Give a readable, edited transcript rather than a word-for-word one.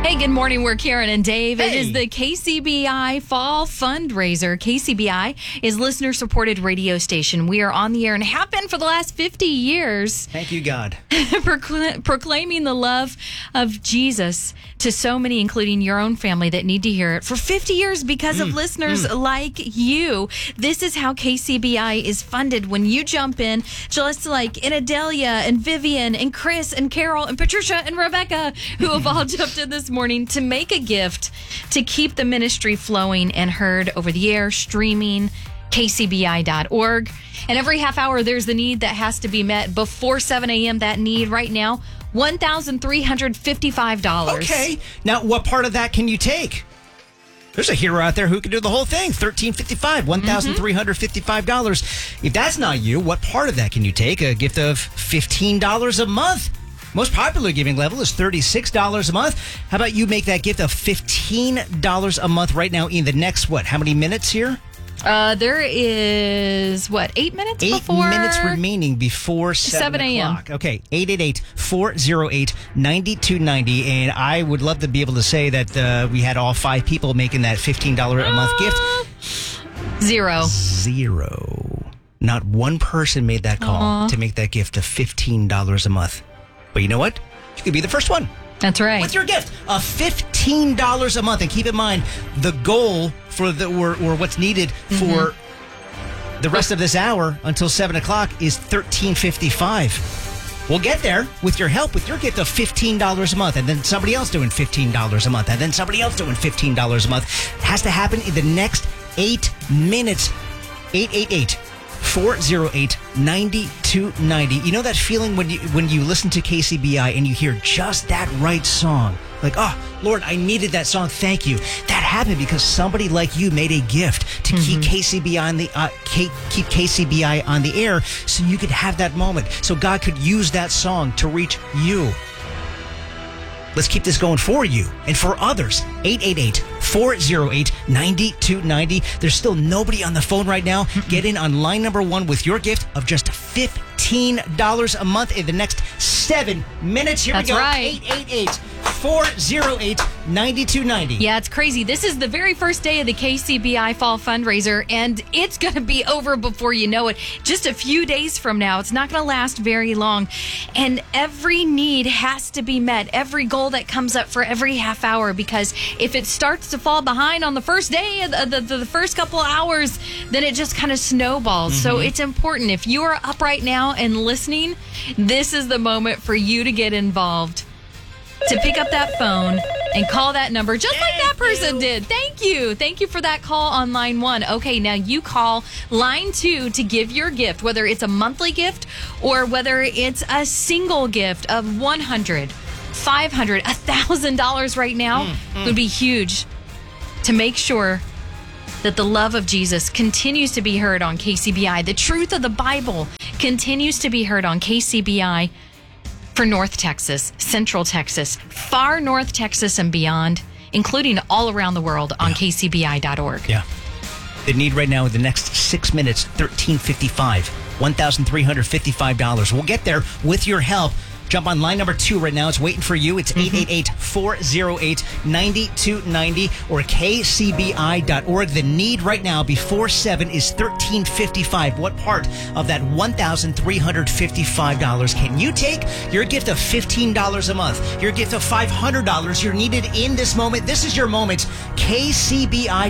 Hey, good morning. We're Karen and Dave. Hey. It is the KCBI Fall Fundraiser. KCBI is listener-supported radio station. We are on the air and have been for the last 50 years. Thank you, God. Proclaiming the love of Jesus to so many, including your own family, that need to hear it for 50 years because of listeners like you. This is how KCBI is funded. When you jump in, just like Inadelia and Vivian and Chris and Carol and Patricia and Rebecca, who have all jumped in this morning to make a gift to keep the ministry flowing and heard over the air, streaming, kcbi.org. And every half hour, there's the need that has to be met before 7 a.m. That need right now, $1,355. Okay. Now, what part of that can you take? There's a hero out there who can do the whole thing. $1,355, $1,355. If that's not you, what part of that can you take? A gift of $15 a month. Most popular giving level is $36 a month. How about you make that gift of $15 a month right now in the next, how many minutes here? There is, 8 minutes before? 8 minutes remaining before 7 a.m. o'clock. Okay, 888-408-9290. And I would love to be able to say that we had all 5 people making that $15 a month gift. Zero. Not one person made that call to make that gift of $15 a month. But you know what? You could be the first one. That's right. What's your gift? Of $15 a month. And keep in mind, the goal for or what's needed for the rest of this hour until 7 o'clock is $13.55. We'll get there with your help, with your gift of $15 a month, and then somebody else doing $15 a month, and then somebody else doing $15 a month. It has to happen in the next 8 minutes. 888-408-9290. You know that feeling when you listen to KCBI and you hear just that right song? Like, oh, Lord, I needed that song. Thank you. That happened because somebody like you made a gift to keep KCBI on the air so you could have that moment. So God could use that song to reach you. Let's keep this going for you and for others. 888-408-9290. There's still nobody on the phone right now. Get in on line number 1 with your gift of just $15 a month in the next 7 minutes. Here That's we go. right. 888-408-9290. Yeah, it's crazy. This is the very first day of the KCBI Fall Fundraiser, and it's going to be over before you know it. Just a few days from now. It's not going to last very long. And every need has to be met, every goal that comes up for every half hour, because if it starts to fall behind on the first day, the first couple of hours, then it just kind of snowballs. So it's important. If you are up right now and listening, this is the moment for you to get involved. To pick up that phone and call that number just like that person did. Thank you. Thank you for that call on line 1. Okay, now you call line 2 to give your gift, whether it's a monthly gift or whether it's a single gift of $100, $500, $1,000 right now would be huge to make sure that the love of Jesus continues to be heard on KCBI. The truth of the Bible continues to be heard on KCBI. For North Texas, Central Texas, far North Texas and beyond, including all around the world on kcbi.org. Yeah. The need right now in the next 6 minutes, $13.55, $1,355. We'll get there with your help. Jump on line number 2 right now. It's waiting for you. It's 888-408-9290 or kcbi.org. The need right now before 7 is $13.55. What part of that $1,355 can you take? Your gift of $15 a month. Your gift of $500. You're needed in this moment. This is your moment. kcbi.org.